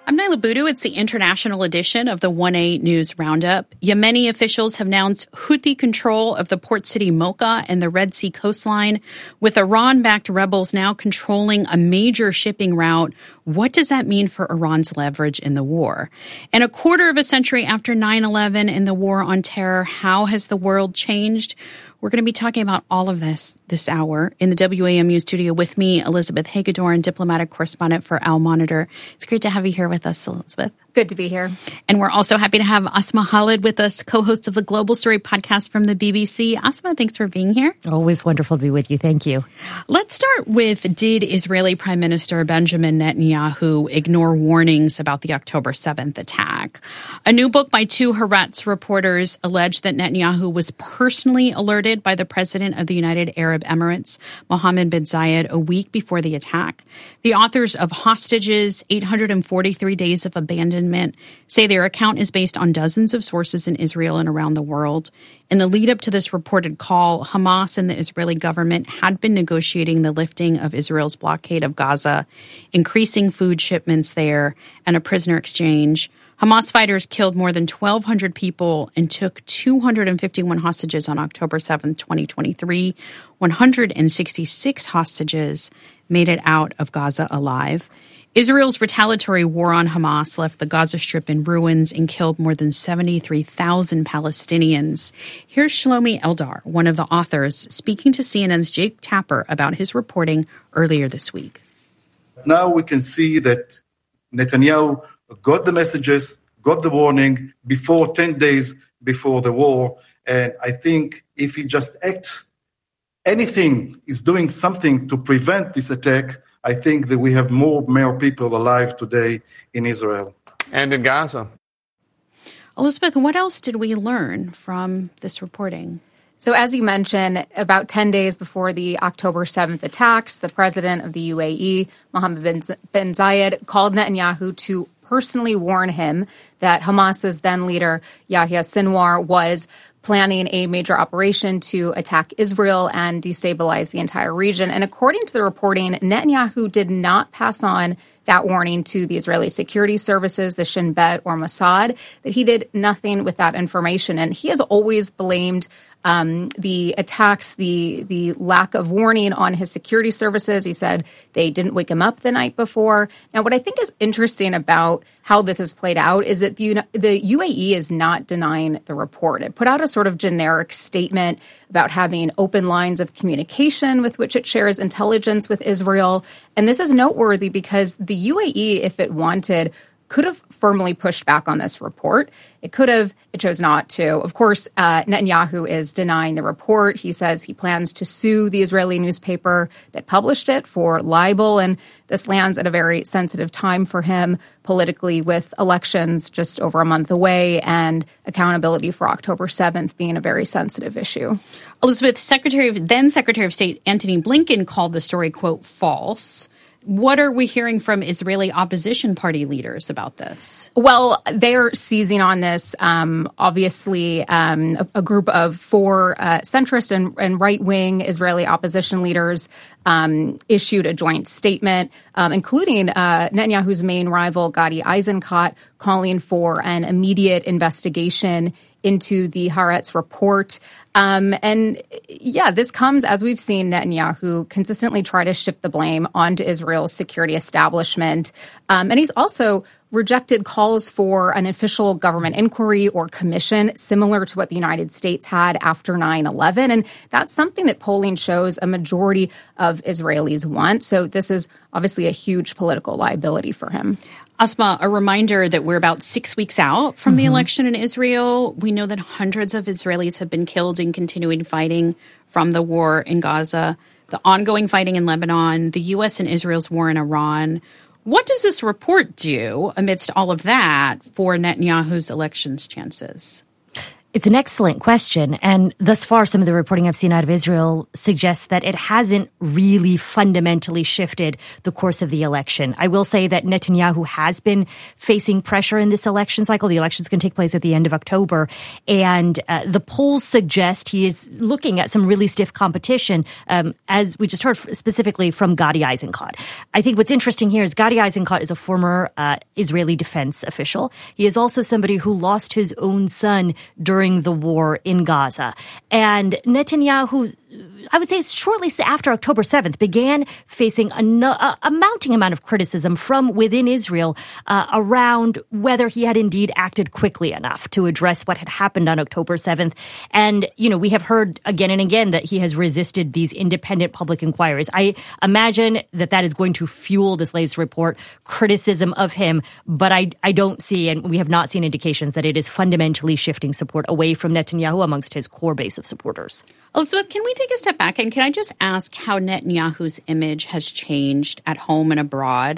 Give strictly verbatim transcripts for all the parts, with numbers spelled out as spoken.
I'm Naila Boodoo. It's the international edition of the one A News Roundup. Yemeni officials have announced Houthi control of the port city Mocha and the Red Sea coastline, with Iran-backed rebels now controlling a major shipping route. What does that mean for Iran's leverage in the war? And a quarter of a century after nine eleven and the war on terror, how has the world changed? We're going to be talking about all of this this hour. In the W A M U studio with me, Elizabeth Hagedorn, diplomatic correspondent for Al Monitor. It's great to have you here with us, Elizabeth. Good to be here. And we're also happy to have Asma Khalid with us, co-host of the Global Story podcast from the B B C. Asma, thanks for being here. Always wonderful to be with you. Thank you. Let's start with, did Israeli Prime Minister Benjamin Netanyahu ignore warnings about the October seventh attack? A new book by two Haaretz reporters alleged that Netanyahu was personally alerted by the president of the United Arab Emirates, Mohammed bin Zayed, a week before the attack. The authors of Hostages, eight hundred forty-three Days of Abandonment, say their account is based on dozens of sources in Israel and around the world. In the lead up to this reported call, Hamas and the Israeli government had been negotiating the lifting of Israel's blockade of Gaza, increasing food shipments there, and a prisoner exchange. Hamas fighters killed more than twelve hundred people and took two hundred fifty-one hostages on October seventh, twenty twenty-three. one hundred sixty-six hostages made it out of Gaza alive. Israel's retaliatory war on Hamas left the Gaza Strip in ruins and killed more than seventy-three thousand Palestinians. Here's Shlomi Eldar, one of the authors, speaking to C N N's Jake Tapper about his reporting earlier this week. Now we can see that Netanyahu got the messages, got the warning before ten days before the war. And I think if he just acts, anything is doing something to prevent this attack, I think that we have more, more people alive today in Israel. And in Gaza. Elizabeth, what else did we learn from this reporting? So as you mentioned, about ten days before the October seventh attacks, the president of the U A E, Mohammed bin, bin Zayed, called Netanyahu to personally warn him that Hamas's then leader, Yahya Sinwar, was planning a major operation to attack Israel and destabilize the entire region. And according to the reporting, Netanyahu did not pass on that warning to the Israeli security services, the Shin Bet or Mossad, that he did nothing with that information. And he has always blamed um, the attacks, the the lack of warning on his security services. He said they didn't wake him up the night before. Now, what I think is interesting about how this has played out is that the, the U A E is not denying the report. It put out a sort of generic statement about having open lines of communication with which it shares intelligence with Israel. And this is noteworthy because the U A E, if it wanted, could have firmly pushed back on this report. It could have. It chose not to. Of course, uh, Netanyahu is denying the report. He says he plans to sue the Israeli newspaper that published it for libel, and this lands at a very sensitive time for him politically, with elections just over a month away and accountability for October seventh being a very sensitive issue. Elizabeth, Secretary of, then Secretary of State Antony Blinken called the story, quote, false. What are we hearing from Israeli opposition party leaders about this? Well, they're seizing on this. Um, obviously, um, a, a group of four uh, centrist and, and right-wing Israeli opposition leaders um, issued a joint statement, um, including uh, Netanyahu's main rival, Gadi Eisenkot, calling for an immediate investigation into the Haaretz report. Um, and yeah, this comes as we've seen Netanyahu consistently try to shift the blame onto Israel's security establishment. Um, and he's also rejected calls for an official government inquiry or commission similar to what the United States had after nine eleven. And that's something that polling shows a majority of Israelis want. So this is obviously a huge political liability for him. Asma, a reminder that we're about six weeks out from mm-hmm. the election in Israel. We know that hundreds of Israelis have been killed in continuing fighting from the war in Gaza, the ongoing fighting in Lebanon, the U S and Israel's war in Iran. What does this report do amidst all of that for Netanyahu's elections chances? It's an excellent question. And thus far, some of the reporting I've seen out of Israel suggests that it hasn't really fundamentally shifted the course of the election. I will say that Netanyahu has been facing pressure in this election cycle. The election's going to take place at the end of October. And uh, the polls suggest he is looking at some really stiff competition, um, as we just heard specifically from Gadi Eisenkot. I think what's interesting here is Gadi Eisenkot is a former uh, Israeli defense official. He is also somebody who lost his own son during the war in Gaza. And Netanyahu, I would say shortly after October seventh, began facing a, a, a mounting amount of criticism from within Israel uh, around whether he had indeed acted quickly enough to address what had happened on October seventh. And, you know, we have heard again and again that he has resisted these independent public inquiries. I imagine that that is going to fuel this latest report, criticism of him, but I, I don't see, and we have not seen indications that it is fundamentally shifting support away from Netanyahu amongst his core base of supporters. Elizabeth, can we take a step back and can I just ask how Netanyahu's image has changed at home and abroad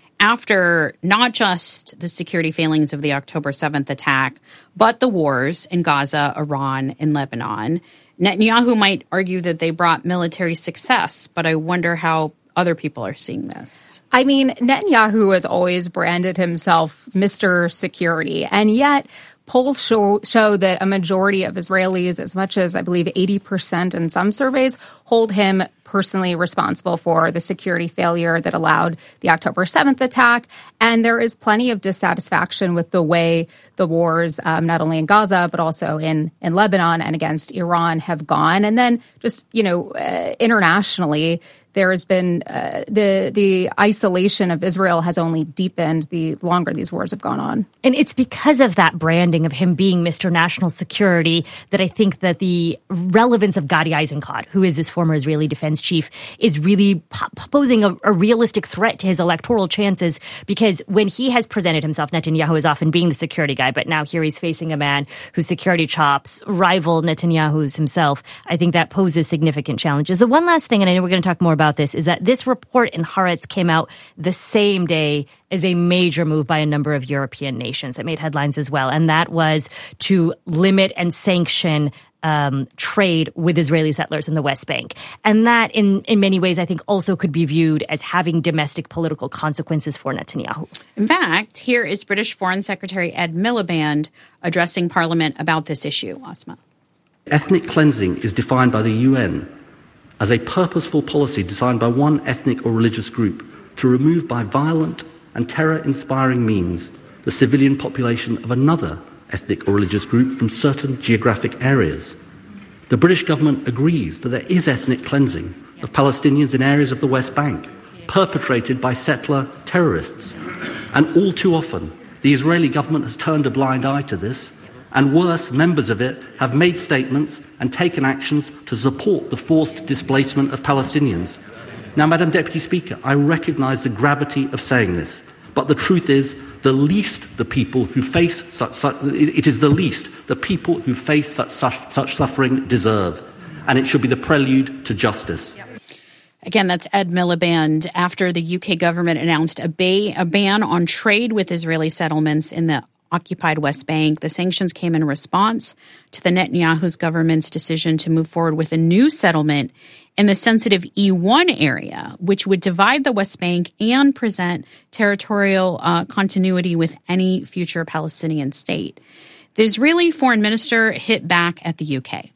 after not just the security failings of the October seventh attack, but the wars in Gaza, Iran, and Lebanon? Netanyahu might argue that they brought military success, but I wonder how other people are seeing this. I mean, Netanyahu has always branded himself Mister Security, and yet polls show, show that a majority of Israelis, as much as I believe eighty percent in some surveys, hold him personally responsible for the security failure that allowed the October seventh attack. And there is plenty of dissatisfaction with the way the wars, um, not only in Gaza, but also in, in Lebanon and against Iran have gone. And then just, you know, uh, internationally, there has been uh, the the isolation of Israel has only deepened the longer these wars have gone on. And it's because of that branding of him being Mister National Security that I think that the relevance of Gadi Eisenkot, who is his former Israeli defense chief, is really po- posing a, a realistic threat to his electoral chances, because when he has presented himself, Netanyahu is often being the security guy, but now here he's facing a man whose security chops rival Netanyahu's himself. I think that poses significant challenges. The one last thing, and I know we're going to talk more about this, is that this report in Haaretz came out the same day as a major move by a number of European nations. It made headlines as well, and that was to limit and sanction um, trade with Israeli settlers in the West Bank. And that, in, in many ways, I think also could be viewed as having domestic political consequences for Netanyahu. In fact, here is British Foreign Secretary Ed Miliband addressing Parliament about this issue. Asma. Ethnic cleansing is defined by the U N as a purposeful policy designed by one ethnic or religious group to remove by violent and terror-inspiring means the civilian population of another ethnic or religious group from certain geographic areas. The British government agrees that there is ethnic cleansing of Palestinians in areas of the West Bank, perpetrated by settler terrorists. And all too often, the Israeli government has turned a blind eye to this, and worse, members of it have made statements and taken actions to support the forced displacement of Palestinians. Now, Madam Deputy Speaker, I recognise the gravity of saying this, but the truth is, the least the people who face such, such it is the least the people who face such, such, such suffering deserve, and it should be the prelude to justice. Again, that's Ed Miliband after the U K government announced a, ba- a ban on trade with Israeli settlements in the occupied West Bank. The sanctions came in response to the Netanyahu's government's decision to move forward with a new settlement in the sensitive E one area, which would divide the West Bank and present territorial uh, continuity with any future Palestinian state. The Israeli foreign minister hit back at the U K.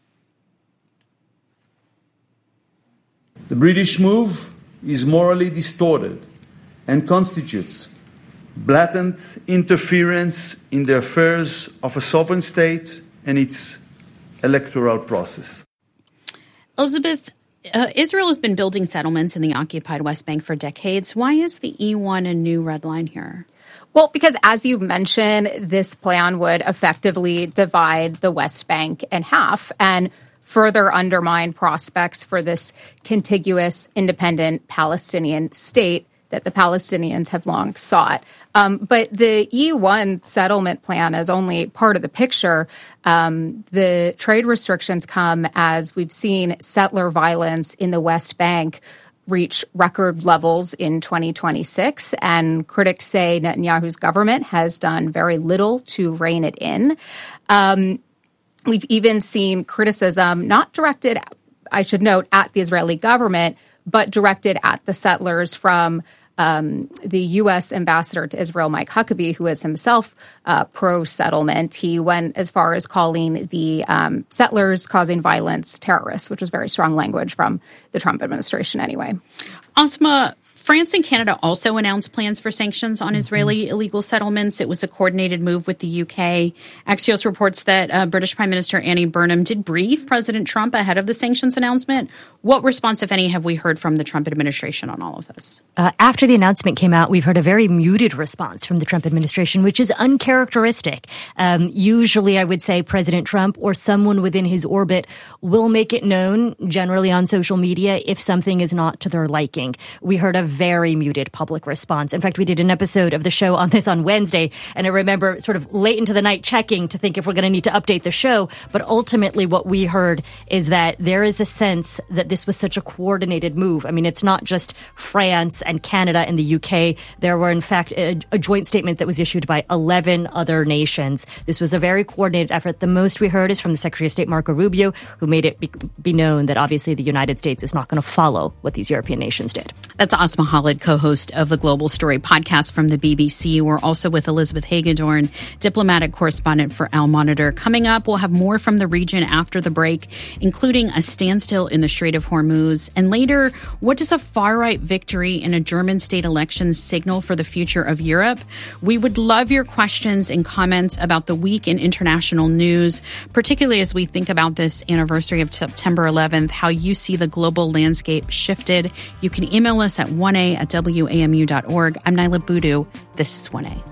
The British move is morally distorted and constitutes blatant interference in the affairs of a sovereign state and its electoral process. Elizabeth, uh, Israel has been building settlements in the occupied West Bank for decades. Why is the E one a new red line here? Well, because as you mentioned, this plan would effectively divide the West Bank in half and further undermine prospects for this contiguous, independent Palestinian state that the Palestinians have long sought. Um, but the E one settlement plan is only part of the picture. Um, the trade restrictions come as we've seen settler violence in the West Bank reach record levels in twenty twenty-six, and critics say Netanyahu's government has done very little to rein it in. Um, We've even seen criticism, not directed, I should note, at the Israeli government, but directed at the settlers from um, the U S ambassador to Israel, Mike Huckabee, who is himself uh, pro-settlement. He went as far as calling the um, settlers causing violence terrorists, which was very strong language from the Trump administration anyway. Asma, France and Canada also announced plans for sanctions on mm-hmm. Israeli illegal settlements. It was a coordinated move with the U K. Axios reports that uh, British Prime Minister Annie Burnham did brief President Trump ahead of the sanctions announcement. What response, if any, have we heard from the Trump administration on all of this? Uh, after the announcement came out, we've heard a very muted response from the Trump administration, which is uncharacteristic. Um, usually, I would say President Trump or someone within his orbit will make it known, generally on social media, if something is not to their liking. We heard a very muted public response. In fact, we did an episode of the show on this on Wednesday, and I remember sort of late into the night checking to think if we're going to need to update the show. But ultimately, what we heard is that there is a sense that this was such a coordinated move. I mean, it's not just France and Canada and the U K. There were, in fact, a, a joint statement that was issued by eleven other nations. This was a very coordinated effort. The most we heard is from the Secretary of State, Marco Rubio, who made it be, be known that obviously the United States is not going to follow what these European nations did. That's Asma Khalid, co-host of the Global Story podcast from the B B C. We're also with Elizabeth Hagedorn, diplomatic correspondent for Al Monitor. Coming up, we'll have more from the region after the break, including a standstill in the Strait of Hormuz. And later, what does a far-right victory in a German state election signal for the future of Europe? We would love your questions and comments about the week in international news, particularly as we think about this anniversary of September eleventh, how you see the global landscape shifted. You can email us at one a at w a m u dot org. I'm Naila Boodoo. This is one A.